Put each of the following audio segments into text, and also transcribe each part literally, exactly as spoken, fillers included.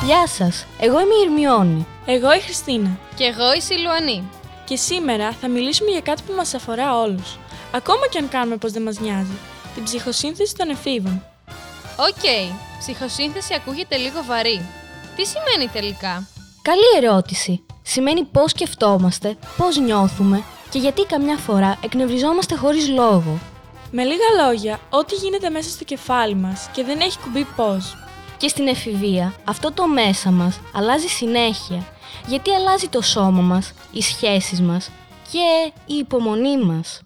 Γεια σας, εγώ είμαι η Ερμιόνη. Εγώ η Χριστίνα. Και εγώ η Σιλουανή. Και σήμερα θα μιλήσουμε για κάτι που μας αφορά όλους. Ακόμα και αν κάνουμε πως δεν μας νοιάζει. Την ψυχοσύνθεση των εφήβων. Οκ, okay. Ψυχοσύνθεση ακούγεται λίγο βαρύ. Τι σημαίνει τελικά? Καλή ερώτηση. Σημαίνει πώς σκεφτόμαστε, πώς νιώθουμε και γιατί καμιά φορά εκνευριζόμαστε χωρίς λόγο. Με λίγα λόγια, ό,τι γίνεται μέσα στο κεφάλι μας και δεν έχει κουμπί πώς. Και στην εφηβεία, αυτό το μέσα μας αλλάζει συνέχεια, γιατί αλλάζει το σώμα μας, οι σχέσεις μας και η υπομονή μας.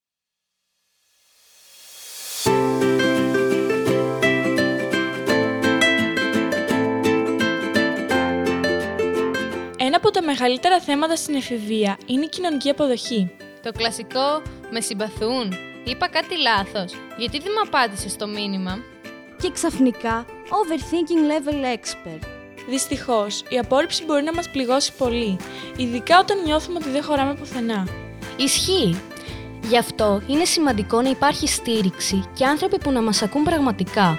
Ένα από τα μεγαλύτερα θέματα στην εφηβεία είναι η κοινωνική αποδοχή. Το κλασικό «με συμπαθούν», είπα κάτι λάθος, γιατί δεν μου απάντησες στο μήνυμα. Και ξαφνικά, overthinking level expert. Δυστυχώς, η απόρριψη μπορεί να μας πληγώσει πολύ, ειδικά όταν νιώθουμε ότι δεν χωράμε πουθενά. Ισχύει. Γι' αυτό είναι σημαντικό να υπάρχει στήριξη και άνθρωποι που να μας ακούν πραγματικά.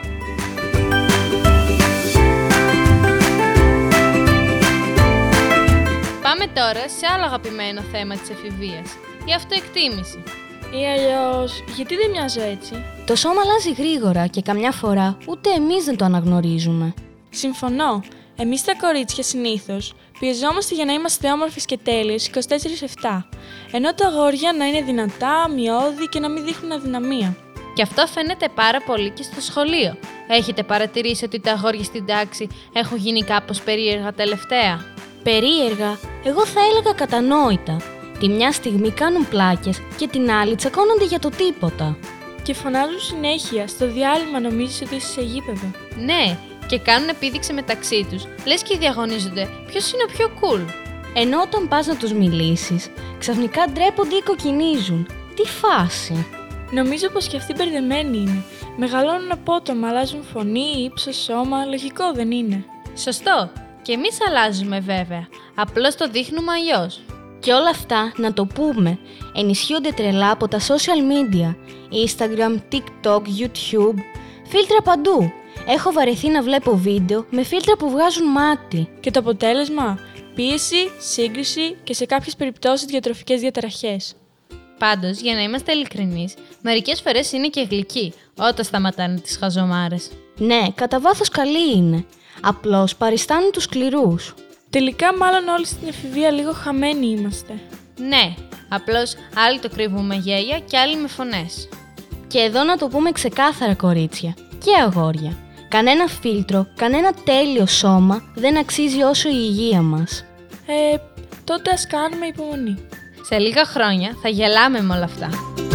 Πάμε τώρα σε άλλο αγαπημένο θέμα της εφηβείας, η αυτοεκτίμηση. Ή αλλιώς, γιατί δεν μοιάζω έτσι? Το σώμα αλλάζει γρήγορα και καμιά φορά ούτε εμείς δεν το αναγνωρίζουμε. Συμφωνώ. Εμείς τα κορίτσια συνήθως πιεζόμαστε για να είμαστε όμορφες και τέλειες είκοσι τέσσερα επτά, ενώ τα αγόρια να είναι δυνατά, μειώδη και να μην δείχνουν αδυναμία. Και αυτό φαίνεται πάρα πολύ και στο σχολείο. Έχετε παρατηρήσει ότι τα αγόρια στην τάξη έχουν γίνει κάπως περίεργα τελευταία? Περίεργα, εγώ θα έλεγα κατανόητα. Τη μια στιγμή κάνουν πλάκες και την άλλη τσακώνονται για το τίποτα. Και φωνάζουν συνέχεια, στο διάλειμμα νομίζεις ότι είσαι σε γήπεδο. Ναι, και κάνουν επίδειξη μεταξύ τους, λες και διαγωνίζονται ποιος είναι ο πιο cool. Ενώ όταν πας να τους μιλήσεις, ξαφνικά ντρέπονται ή κοκκινίζουν. Τι φάση! Νομίζω πως και αυτοί μπερδεμένοι είναι. Μεγαλώνουν απότομα, αλλάζουν φωνή, ύψος, σώμα, λογικό δεν είναι? Σωστό. Και εμείς αλλάζουμε βέβαια, απλώς το δείχνουμε αλλιώς. Και όλα αυτά, να το πούμε, ενισχύονται τρελά από τα social media, Instagram, TikTok, YouTube, φίλτρα παντού. Έχω βαρεθεί να βλέπω βίντεο με φίλτρα που βγάζουν μάτι. Και το αποτέλεσμα, πίεση, σύγκριση και σε κάποιες περιπτώσεις διατροφικές διαταραχές. Πάντως, για να είμαστε ειλικρινείς, μερικές φορές είναι και γλυκοί όταν σταματάνε τις χαζομάρες. Ναι, κατά βάθος καλοί είναι. Απλώς παριστάνουν τους σκληρούς. Τελικά μάλλον όλοι στην εφηβεία λίγο χαμένοι είμαστε. Ναι, απλώς άλλοι το κρύβουν με γέλια και άλλοι με φωνές. Και εδώ να το πούμε ξεκάθαρα, κορίτσια και αγόρια. Κανένα φίλτρο, κανένα τέλειο σώμα δεν αξίζει όσο η υγεία μας. Ε, τότε ας κάνουμε υπομονή. Σε λίγα χρόνια θα γελάμε με όλα αυτά.